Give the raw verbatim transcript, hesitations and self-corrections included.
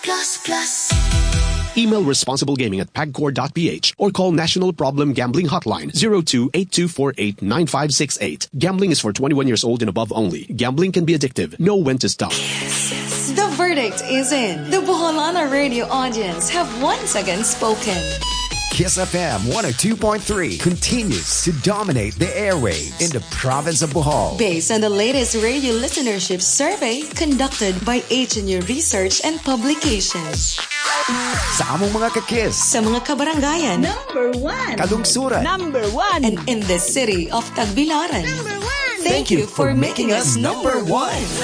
Plus Plus. Email responsiblegaming at pagcor dot p h or call National Problem Gambling Hotline zero two eight two four eight nine five six eight. Gambling is for twenty-one years old and above only. Gambling can be addictive. Know when to stop. The verdict is in. The Boholana radio audience have once again spoken. Kiss F M one oh two point three continues to dominate the airwaves in the province of Bohol. Based on the latest radio listenership survey conducted by H N U Research and Publications. Sa among mga kakis. Sa mga kabarangayan. Number one. Kalungsuran. Number one. And in the city of Tagbilaran. Number one. Thank, Thank you for making us number one.